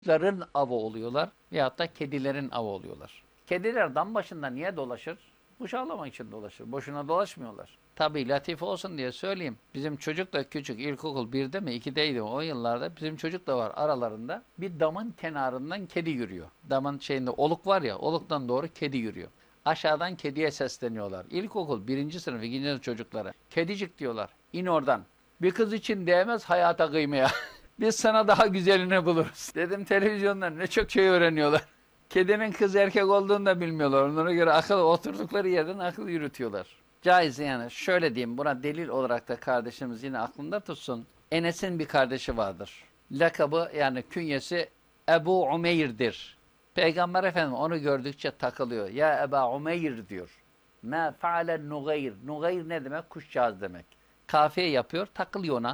Ların avı oluyorlar veyahut da kedilerin avı oluyorlar. Kediler dam başında niye dolaşır? Uşaklamak için dolaşır. Boşuna dolaşmıyorlar. Tabii latif olsun diye söyleyeyim. Bizim çocuk da küçük, ilkokul 1'de mi 2'deydi o yıllarda. Bizim çocuk da var aralarında. Bir damın kenarından kedi yürüyor. Damın şeyinde oluk var ya, oluktan doğru kedi yürüyor. Aşağıdan kediye sesleniyorlar. İlkokul 1. sınıf 2. sınıf çocuklara. Kedicik diyorlar. İn oradan. Bir kız için değmez hayata kıymaya. Biz sana daha güzelini buluruz. Dedim televizyondan ne çok şey öğreniyorlar. Kedinin kız erkek olduğunu da bilmiyorlar. Onlara göre akıl oturdukları yerden akıl yürütüyorlar. Caiz yani şöyle diyeyim buna delil olarak da kardeşimiz yine aklında tutsun. Enes'in bir kardeşi vardır. Lakabı yani künyesi Ebu Umeyr'dir. Peygamber Efendimiz onu gördükçe takılıyor. Ya Ebu Umeyr diyor. Ma faale Nugayr. Nugayr ne demek? Kuşcağız demek. Kafiye yapıyor, takılıyor ona.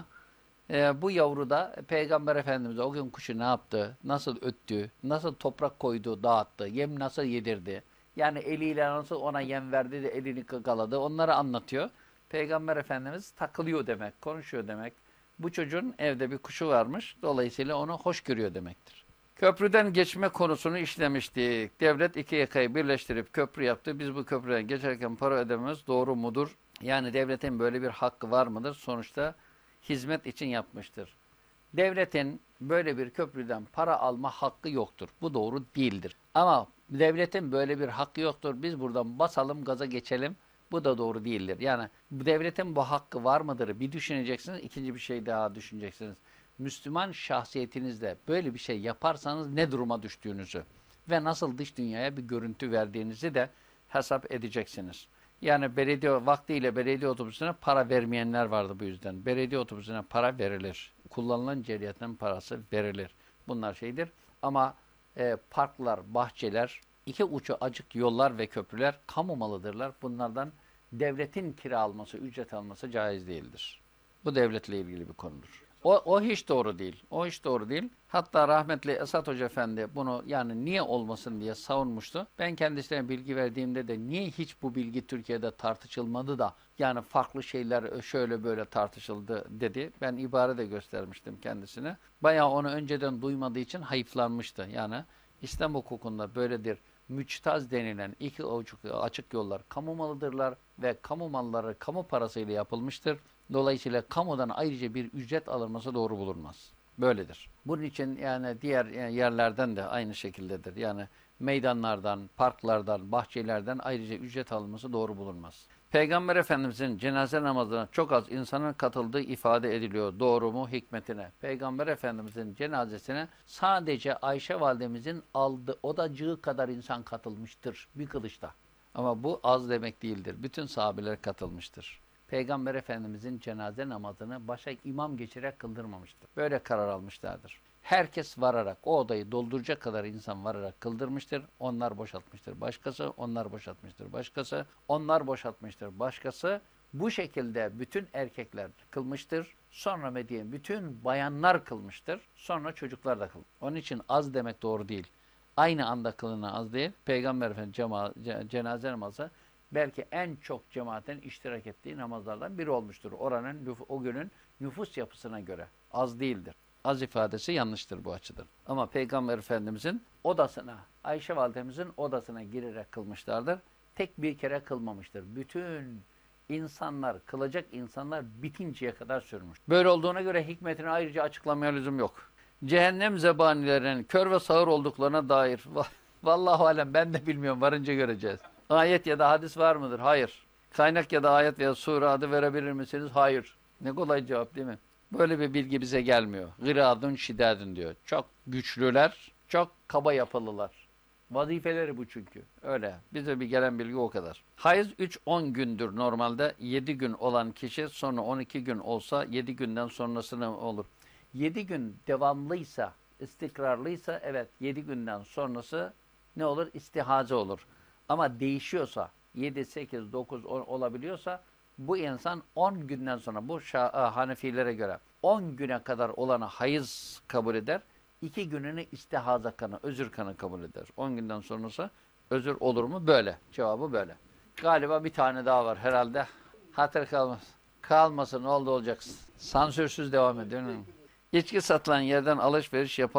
Bu yavru da Peygamber Efendimiz o gün kuşu ne yaptı, nasıl öttü, nasıl toprak koydu, dağıttı, yem nasıl yedirdi. Yani eliyle nasıl ona yem verdi de elini kakaladı onları anlatıyor. Peygamber Efendimiz takılıyor demek, konuşuyor demek. Bu çocuğun evde bir kuşu varmış, dolayısıyla onu hoş görüyor demektir. Köprüden geçme konusunu işlemiştik. Devlet iki yakayı birleştirip köprü yaptı. Biz bu köprüden geçerken para ödememiz doğru mudur? Yani devletin böyle bir hakkı var mıdır? Sonuçta hizmet için yapmıştır. Devletin böyle bir köprüden para alma hakkı yoktur. Bu doğru değildir. Ama devletin böyle bir hakkı yoktur. Biz buradan basalım, gaza geçelim. Bu da doğru değildir. Yani devletin bu hakkı var mıdır? Bir düşüneceksiniz. İkinci bir şey daha düşüneceksiniz. Müslüman şahsiyetinizde böyle bir şey yaparsanız ne duruma düştüğünüzü ve nasıl dış dünyaya bir görüntü verdiğinizi de hesap edeceksiniz. Yani belediye vaktiyle belediye otobüsüne para vermeyenler vardı bu yüzden. Belediye otobüsüne para verilir. Kullanılan ceriyetin parası verilir. Bunlar şeydir. Ama parklar, bahçeler, iki ucu açık yollar ve köprüler kamu malıdırlar. Bunlardan devletin kira alması, ücret alması caiz değildir. Bu devletle ilgili bir konudur. O hiç doğru değil. O hiç doğru değil. Hatta rahmetli Esat Hoca Efendi bunu yani niye olmasın diye savunmuştu. Ben kendisine bilgi verdiğimde de niye hiç bu bilgi Türkiye'de tartışılmadı da yani farklı şeyler şöyle böyle tartışıldı dedi. Ben ibare de göstermiştim kendisine. Bayağı onu önceden duymadığı için hayıflanmıştı. Yani İslam hukukunda böyledir. Müçtaz denilen iki açık yollar kamu malıdırlar ve kamu malları kamu parasıyla yapılmıştır. Dolayısıyla kamudan ayrıca bir ücret alınması doğru bulunmaz. Böyledir. Bunun için yani diğer yerlerden de aynı şekildedir. Yani meydanlardan, parklardan, bahçelerden ayrıca ücret alınması doğru bulunmaz. Peygamber Efendimizin cenaze namazına çok az insanın katıldığı ifade ediliyor. Doğru mu? Hikmetine. Peygamber Efendimizin cenazesine sadece Ayşe validemizin aldığı odacığı kadar insan katılmıştır bir kılıçta. Ama bu az demek değildir. Bütün sahabeler katılmıştır. Peygamber Efendimizin cenaze namazını başa imam geçirerek kıldırmamıştır. Böyle karar almışlardır. Herkes vararak, o odayı dolduracak kadar insan vararak kıldırmıştır. Onlar boşaltmıştır. Başkası, onlar boşaltmıştır. Başkası, onlar boşaltmıştır. Başkası, bu şekilde bütün erkekler kılmıştır. Sonra Medine bütün bayanlar kılmıştır. Sonra çocuklar da kılmıştır. Onun için az demek doğru değil. Aynı anda kılınan az değil. Peygamber Efendimiz cenaze namazı belki en çok cemaatin iştirak ettiği namazlardan biri olmuştur. Oranın, o günün nüfus yapısına göre az değildir. Az ifadesi yanlıştır bu açıdan. Ama Peygamber Efendimizin odasına, Ayşe validemizin odasına girerek kılmışlardır. Tek bir kere kılmamıştır. Bütün insanlar, kılacak insanlar bitinceye kadar sürmüş. Böyle olduğuna göre hikmetini ayrıca açıklamaya lüzum yok. Cehennem zebanilerinin kör ve sağır olduklarına dair vallahu alem ben de bilmiyorum varınca göreceğiz. Ayet ya da hadis var mıdır? Hayır. Kaynak ya da ayet veya sure adı verebilir misiniz? Hayır. Ne kolay cevap değil mi? Böyle bir bilgi bize gelmiyor. Gıradun şidadun diyor. Çok güçlüler, çok kaba yapılılar. Vazifeleri bu çünkü. Öyle. Bize bir gelen bilgi o kadar. Hayız 3-10 gündür normalde. 7 gün olan kişi sonra 12 gün olsa 7 günden sonrasını olur. 7 gün devamlıysa, istikrarlıysa evet 7 günden sonrası ne olur? İstihaze olur. Ama değişiyorsa 7, 8, 9, 10 olabiliyorsa bu insan 10 günden sonra bu Hanefilere göre 10 güne kadar olana hayız kabul eder. 2 gününü istihaza kanı, özür kanı kabul eder. 10 günden sonrası özür olur mu? Böyle. Cevabı böyle. Galiba bir tane daha var herhalde. Hatır kalmaz. Kalmasın oldu olacaksın. Sansürsüz devam ediyor. İçki satılan yerden alışveriş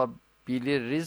biliriz.